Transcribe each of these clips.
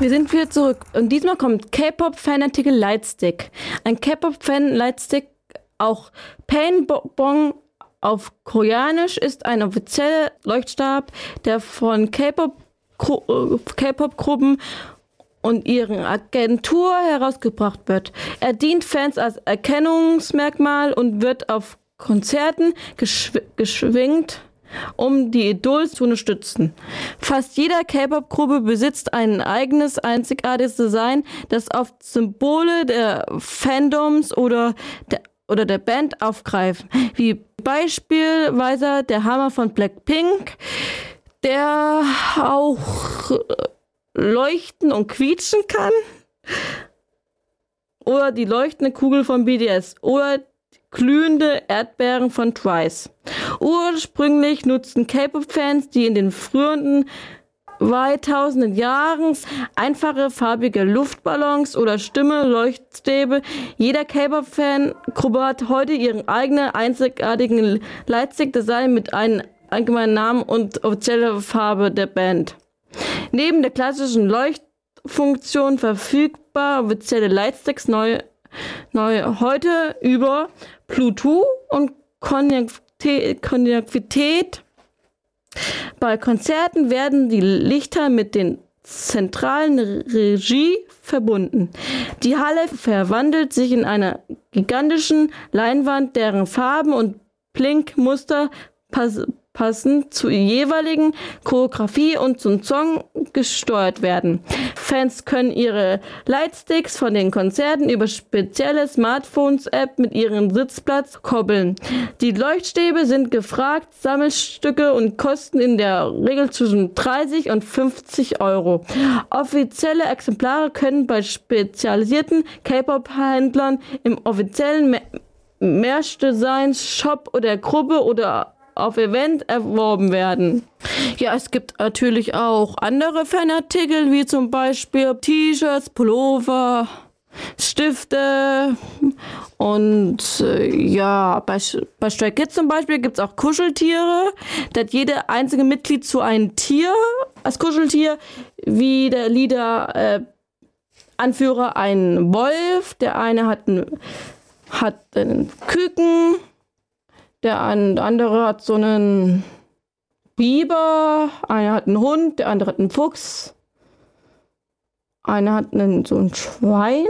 Wir sind wieder zurück und diesmal kommt K-Pop Fanatical Lightstick. Ein K-Pop Fan Lightstick, auch Painbong auf Koreanisch, ist ein offizieller Leuchtstab, der von K-Pop-Gruppen und ihren Agentur herausgebracht wird. Er dient Fans als Erkennungsmerkmal und wird auf Konzerten geschwingt, um die Idols zu unterstützen. Fast jeder K-Pop-Gruppe besitzt ein eigenes, einzigartiges Design, das oft Symbole der Fandoms oder der Band aufgreifen, wie beispielsweise der Hammer von Blackpink, der auch leuchten und quietschen kann, oder die leuchtende Kugel von BTS oder glühende Erdbeeren von Twice. Ursprünglich nutzten K-Pop-Fans, die in den früheren 2000 Jahren einfache farbige Luftballons oder Stimme-Leuchtstäbe. Jeder K-Pop-Fan-Gruppe hat heute ihren eigenen einzigartigen Lightstick-Design mit einem allgemeinen Namen und offizieller Farbe der Band. Neben der klassischen Leuchtfunktion verfügbar offizielle Lightsticks neu heute über Bluetooth und Konnektivität. Bei Konzerten werden die Lichter mit den zentralen Regie verbunden. Die Halle verwandelt sich in einer gigantischen Leinwand, deren Farben und Blinkmuster passend zur jeweiligen Choreografie und zum Song gesteuert werden. Fans können ihre Lightsticks von den Konzerten über spezielle Smartphones-App mit ihrem Sitzplatz koppeln. Die Leuchtstäbe sind gefragt, Sammelstücke und kosten in der Regel zwischen 30 und 50 Euro. Offizielle Exemplare können bei spezialisierten K-Pop-Händlern im offiziellen Merch-Designs-Shop oder Gruppe oder auf Event erworben werden. Ja, es gibt natürlich auch andere Fanartikel, wie zum Beispiel T-Shirts, Pullover, Stifte und bei Stray Kids zum Beispiel gibt es auch Kuscheltiere. Da hat jede einzelne Mitglied zu einem Tier als Kuscheltier, wie der Leader Anführer einen Wolf, der eine hat einen Küken, der andere hat so einen Biber, einer hat einen Hund, der andere hat einen Fuchs, einer hat so ein Schwein.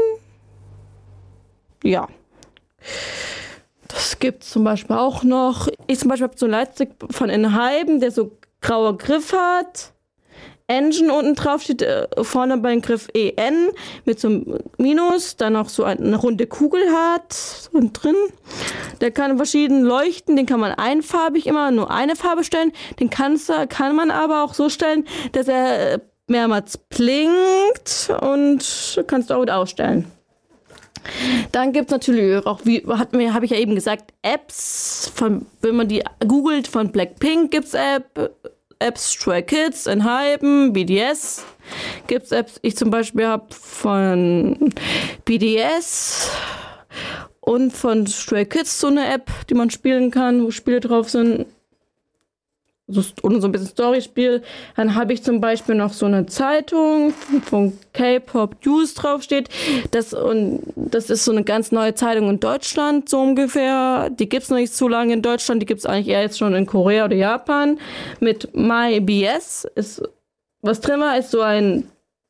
Ja, das gibt es zum Beispiel auch noch. Ich zum Beispiel habe so einen Lightstick von Enhypen, der so grauer Griff hat. Engine unten drauf steht, vorne beim Griff EN mit so einem Minus, dann noch so eine runde Kugel hat und drin. Der kann verschieden leuchten, den kann man einfarbig immer nur eine Farbe stellen. Den kann man aber auch so stellen, dass er mehrmals blinkt und kannst du auch wieder ausstellen. Dann gibt es natürlich auch, habe ich ja eben gesagt, Apps, wenn man die googelt, von Blackpink gibt es Apps, Stray Kids, Enhypen, BTS gibt es Apps. Ich zum Beispiel habe von BTS und von Stray Kids so eine App, die man spielen kann, wo Spiele drauf sind. Und so ein bisschen Storyspiel. Dann habe ich zum Beispiel noch so eine Zeitung, von K-Pop News draufsteht. Das ist so eine ganz neue Zeitung in Deutschland, so ungefähr. Die gibt es noch nicht so lange in Deutschland. Die gibt es eigentlich eher jetzt schon in Korea oder Japan. Mit MyBS. Was drin war, ist so ein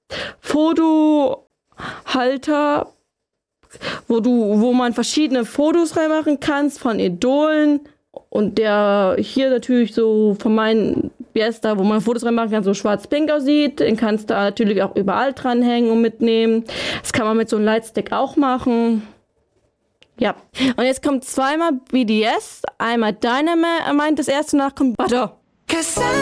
Fotohalter, wo man verschiedene Fotos reinmachen kannst von Idolen. Und der hier natürlich so von meinen BS da, wo man Fotos reinmachen kann, so schwarz-pink aussieht. Den kannst du natürlich auch überall dranhängen und mitnehmen. Das kann man mit so einem Lightstick auch machen. Ja. Und jetzt kommt zweimal BTS. Einmal Dynamite, das erste nach kommt Butter. 'Cause